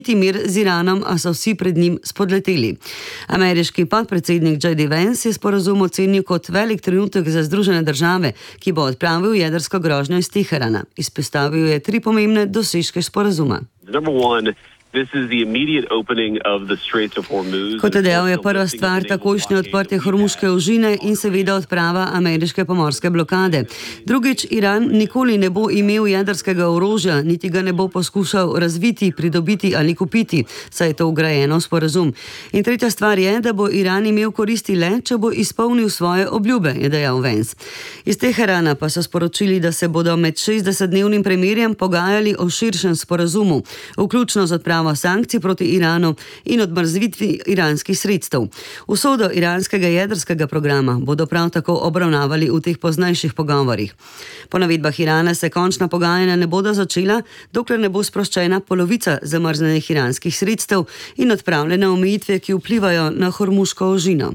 mir z Iranom, a so vsi pred njim spodleteli. Ameriški podpredsednik J.D. Vance je sporazum ocenil kot velik trenutek za Združene države, ki bo odpravil jedrsko grožnjo iz Teherana. Izpostavil je 3 pomembne dosežke sporazuma. Kot je dejal, je prva stvar takojšnje odprtje Hormuške ožine in seveda odprava ameriške pomorske blokade. Drugič, Iran nikoli ne bo imel jedrskega orožja, niti ga ne bo poskušal razviti, pridobiti ali kupiti, saj je to vgrajeno v sporazum. In tretja stvar je, da bo Iran imel koristi le, če bo izpolnil svoje obljube, je dejal Vance. Iz Teherana pa so sporočili, da se bodo med 60-dnevnim premirjem pogajali o širšem sporazumu, vključno z odpravo sankcij proti Iranu in odmrzitvi iranskih sredstev. Usodo iranskega jedrskega programa bodo prav tako obravnavali v teh poznejših pogovorih. Po navedbah Irana se končna pogajanja ne bodo začela, dokler ne bo sproščena polovica zamrznenih iranskih sredstev in odpravljene omejitve, ki vplivajo na Hormuško ožino.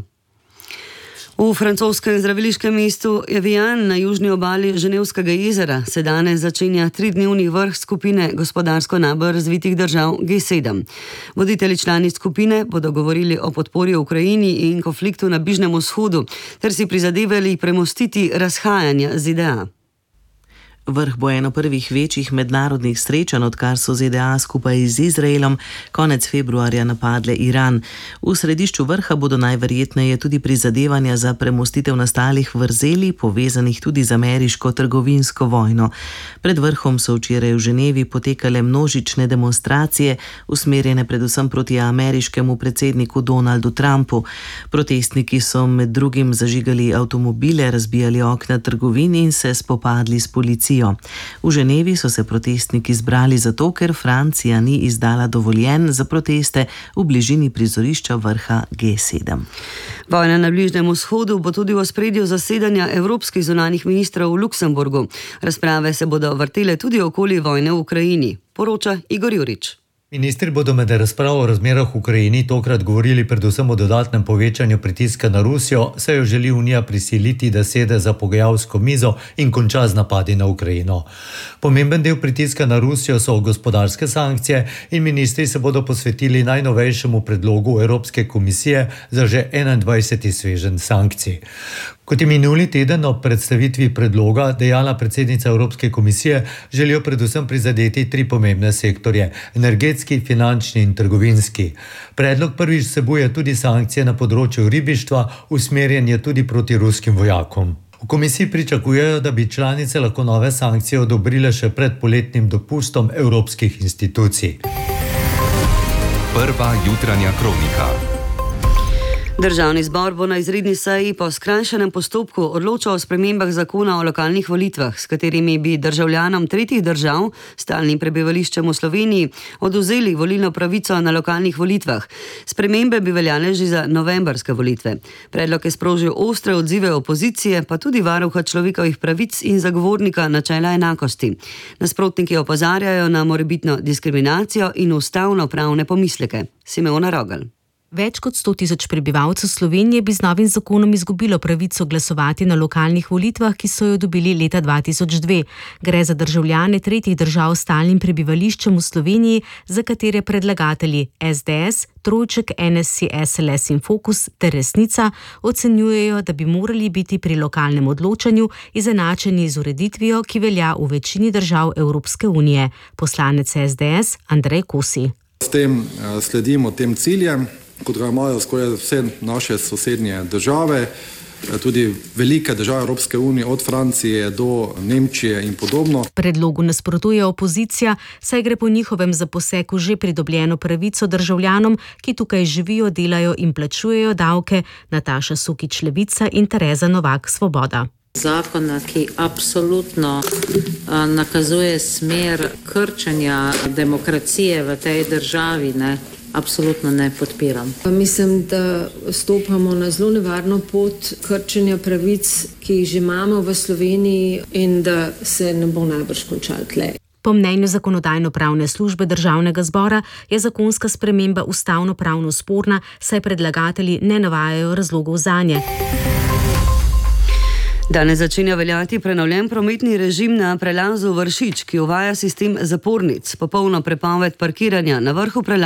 V francoskem zdraviliškem mestu Evian na južni obali Ženevskega jezera se danes začenja 3-dnevni vrh skupine gospodarsko najbolj razvitih držav G7. Voditelji članic skupine bodo govorili o podpori Ukrajini in konfliktu na Bližnjem vzhodu ter si prizadevali premostiti razhajanja ZDA. Vrh bo eno prvih večjih mednarodnih srečanj, odkar so ZDA skupaj z Izraelom konec februarja napadle Iran. V središču vrha bodo najverjetneje tudi prizadevanja za premostitev nastalih vrzeli, povezanih tudi z ameriško trgovinsko vojno. Pred vrhom so včeraj v Ženevi potekale množične demonstracije, usmerjene predvsem proti ameriškemu predsedniku Donaldu Trumpu. Protestniki so med drugim zažigali avtomobile, razbijali okna trgovin in se spopadli s policijo. V Ženevi so se protestniki zbrali zato, ker Francija ni izdala dovoljenj za proteste v bližini prizorišča vrha G7. Vojna na Bližnjem vzhodu bo tudi v ospredju zasedanja evropskih zunanjih ministrov v Luksemburgu. Razprave se bodo vrtele tudi okoli vojne v Ukrajini, poroča Igor Jurič. Ministri bodo med razpravo o razmerah v Ukrajini tokrat govorili predvsem o dodatnem povečanju pritiska na Rusijo, saj jo želi Unija prisiliti, da sede za pogajalsko mizo in konča z napadi na Ukrajino. Pomemben del pritiska na Rusijo so gospodarske sankcije in ministri se bodo posvetili najnovejšemu predlogu Evropske komisije za že 21. sveženj sankcij. Kot je minuli teden ob predstavitvi predloga dejala predsednica Evropske komisije, želijo predvsem prizadeti 3 pomembne sektorje: energetski, finančni in trgovinski. Predlog prvič vsebuje tudi sankcije na področju ribištva, usmerjen je tudi proti ruskim vojakom. V komisiji pričakujejo, da bi članice lahko nove sankcije odobrile še pred poletnim dopustom evropskih institucij. Prva jutranja kronika. Državni zbor bo na izredni seji po skrajšanem postopku odločal o spremembah zakona o lokalnih volitvah, s katerimi bi državljanom tretjih držav s stalnim prebivališčem v Sloveniji odvzeli volilno pravico na lokalnih volitvah. Spremembe bi veljale že za novembrske volitve. Predlog je sprožil ostre odzive opozicije, pa tudi varuha človekovih pravic in zagovornika načela enakosti. Nasprotniki opozarjajo na morebitno diskriminacijo in ustavno-pravne pomisleke. Simeona Rogelj. Več kot 100.000 prebivalcev Slovenije bi z novim zakonom izgubilo pravico glasovati na lokalnih volitvah, ki so jo dobili leta 2002. Gre za državljane tretjih držav s stalnim prebivališčem v Sloveniji, za katere predlagatelji SDS, Trojček, NSI, SLS in Fokus ter Resnica ocenjujejo, da bi morali biti pri lokalnem odločanju izenačeni z ureditvijo, ki velja v večini držav Evropske unije. Poslanec SDS Andrej Kosi. S tem sledimo tem ciljem, kot ga imajo skoraj vse naše sosednje države, tudi velike države Evropske unije, od Francije do Nemčije in podobno. Predlogu nasprotuje opozicija, saj gre po njihovem za poseg v že pridobljeno pravico državljanom, ki tukaj živijo, delajo in plačujejo davke. Nataša Sukič, Levica, in Tereza Novak, Svoboda. Zakona, ki absolutno nakazuje smer krčenja demokracije v tej državi, absolutno ne podpiram. Mislim, da stopamo na zelo nevarno pot krčenja pravic, ki jih že imamo v Sloveniji, in da se ne bo najbrž končal tle. Po mnenju Zakonodajno-pravne službe Državnega zbora je zakonska sprememba ustavno-pravno sporna, saj predlagatelji ne navajajo razlogov zanje. Danes začenja veljati prenovljen prometni režim na prelazu Vršič, ki uvaja sistem zapornic, popolno prepoved parkiranja na vrhu prelaza.